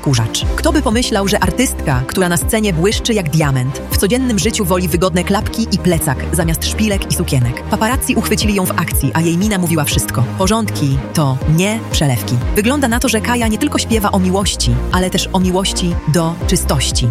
odkurzacz. Kto by pomyślał, że artystka, która na scenie błyszczy jak diament, w codziennym życiu woli wygodne klapki i plecak zamiast szpilek i sukienek. Paparazzi uchwycili ją w akcji, a jej mina mówiła wszystko. Porządki to nie przelewki. Wygląda na to, że Kaja nie tylko śpiewa o miłości, ale też o miłości do czystości.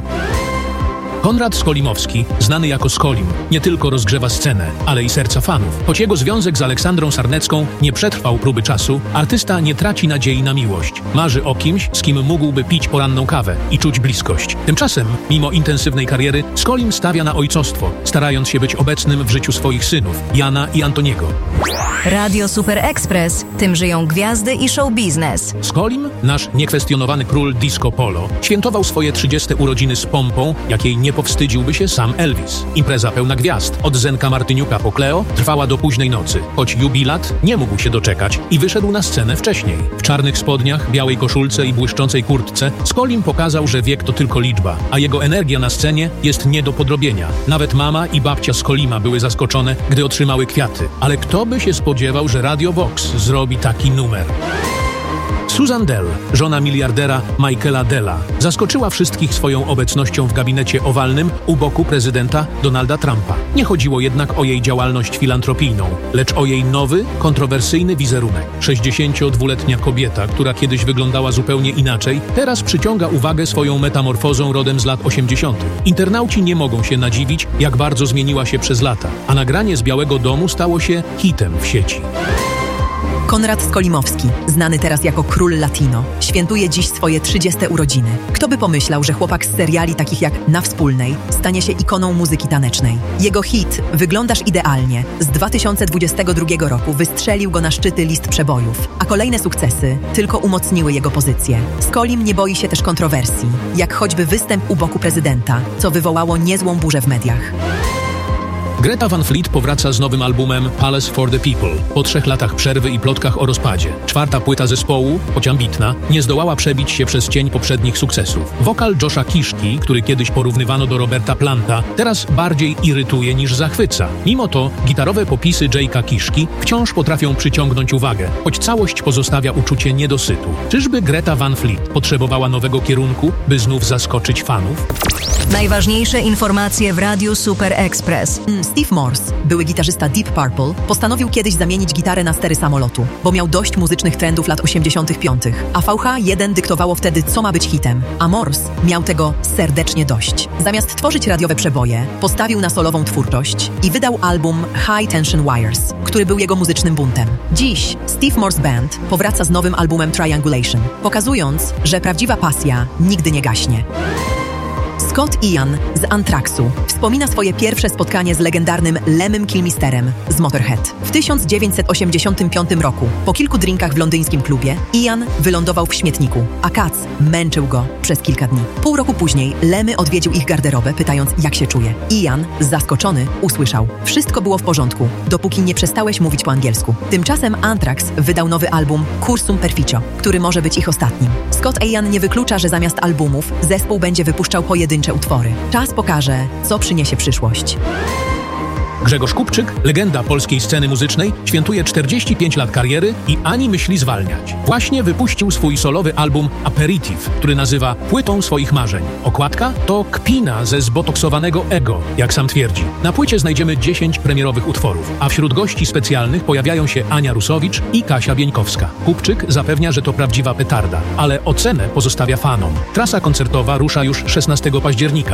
Konrad Skolimowski, znany jako Skolim, nie tylko rozgrzewa scenę, ale i serca fanów. Choć jego związek z Aleksandrą Sarnecką nie przetrwał próby czasu, artysta nie traci nadziei na miłość. Marzy o kimś, z kim mógłby pić poranną kawę i czuć bliskość. Tymczasem, mimo intensywnej kariery, Skolim stawia na ojcostwo, starając się być obecnym w życiu swoich synów, Jana i Antoniego. Radio Super Express. Tym żyją gwiazdy i show biznes. Skolim, nasz niekwestionowany król disco polo, świętował swoje 30 urodziny z pompą, jakiej nie powstydziłby się sam Elvis. Impreza pełna gwiazd, od Zenka Martyniuka po Cleo, trwała do późnej nocy, choć jubilat nie mógł się doczekać i wyszedł na scenę wcześniej. W czarnych spodniach, białej koszulce i błyszczącej kurtce Skolim pokazał, że wiek to tylko liczba, a jego energia na scenie jest nie do podrobienia. Nawet mama i babcia Skolima były zaskoczone, gdy otrzymały kwiaty. Ale kto by się spodziewał, że Radio Vox zrobi taki numer? Susan Dell, żona miliardera Michaela Della, zaskoczyła wszystkich swoją obecnością w gabinecie owalnym u boku prezydenta Donalda Trumpa. Nie chodziło jednak o jej działalność filantropijną, lecz o jej nowy, kontrowersyjny wizerunek. 62-letnia kobieta, która kiedyś wyglądała zupełnie inaczej, teraz przyciąga uwagę swoją metamorfozą rodem z lat 80. Internauci nie mogą się nadziwić, jak bardzo zmieniła się przez lata, a nagranie z Białego Domu stało się hitem w sieci. Konrad Skolimowski, znany teraz jako Król Latino, świętuje dziś swoje 30 urodziny. Kto by pomyślał, że chłopak z seriali takich jak Na Wspólnej stanie się ikoną muzyki tanecznej. Jego hit Wyglądasz idealnie z 2022 roku wystrzelił go na szczyty list przebojów, a kolejne sukcesy tylko umocniły jego pozycję. Skolim nie boi się też kontrowersji, jak choćby występ u boku prezydenta, co wywołało niezłą burzę w mediach. Greta Van Fleet powraca z nowym albumem Palace for the People po 3 latach przerwy i plotkach o rozpadzie. 4. płyta zespołu, choć ambitna, nie zdołała przebić się przez cień poprzednich sukcesów. Wokal Josha Kiszki, który kiedyś porównywano do Roberta Planta, teraz bardziej irytuje niż zachwyca. Mimo to gitarowe popisy Jake'a Kiszki wciąż potrafią przyciągnąć uwagę, choć całość pozostawia uczucie niedosytu. Czyżby Greta Van Fleet potrzebowała nowego kierunku, by znów zaskoczyć fanów? Najważniejsze informacje w Radiu Super Express. Steve Morse, były gitarzysta Deep Purple, postanowił kiedyś zamienić gitarę na stery samolotu, bo miał dość muzycznych trendów lat 85. A VH1 dyktowało wtedy, co ma być hitem, a Morse miał tego serdecznie dość. Zamiast tworzyć radiowe przeboje, postawił na solową twórczość i wydał album High Tension Wires, który był jego muzycznym buntem. Dziś Steve Morse Band powraca z nowym albumem Triangulation, pokazując, że prawdziwa pasja nigdy nie gaśnie. Scott Ian z Anthraxu wspomina swoje pierwsze spotkanie z legendarnym Lemmym Kilmisterem z Motorhead. W 1985 roku, po kilku drinkach w londyńskim klubie, Ian wylądował w śmietniku, a Katz męczył go przez kilka dni. Pół roku później Lemmy odwiedził ich garderobę, pytając, jak się czuje. Ian, zaskoczony, usłyszał: wszystko było w porządku, dopóki nie przestałeś mówić po angielsku. Tymczasem Anthrax wydał nowy album Cursum Perficio, który może być ich ostatnim. Scott Ian nie wyklucza, że zamiast albumów zespół będzie wypuszczał pojedyncze utwory. Czas pokaże, co przyniesie przyszłość. Grzegorz Kupczyk, legenda polskiej sceny muzycznej, świętuje 45 lat kariery i ani myśli zwalniać. Właśnie wypuścił swój solowy album Aperitif, który nazywa płytą swoich marzeń. Okładka to kpina ze zbotoksowanego ego, jak sam twierdzi. Na płycie znajdziemy 10 premierowych utworów, a wśród gości specjalnych pojawiają się Ania Rusowicz i Kasia Bieńkowska. Kupczyk zapewnia, że to prawdziwa petarda, ale ocenę pozostawia fanom. Trasa koncertowa rusza już 16 października.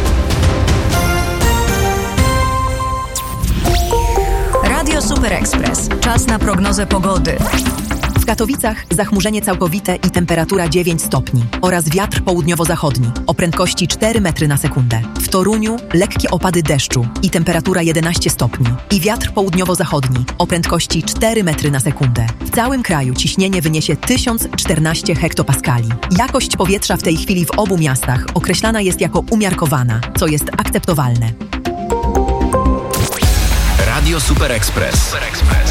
Radio Super Express. Czas na prognozę pogody. W Katowicach zachmurzenie całkowite i temperatura 9 stopni oraz wiatr południowo-zachodni o prędkości 4 metry na sekundę. W Toruniu lekkie opady deszczu i temperatura 11 stopni i wiatr południowo-zachodni o prędkości 4 metry na sekundę. W całym kraju ciśnienie wyniesie 1014 hektopaskali. Jakość powietrza w tej chwili w obu miastach określana jest jako umiarkowana, co jest akceptowalne. Radio Super Express.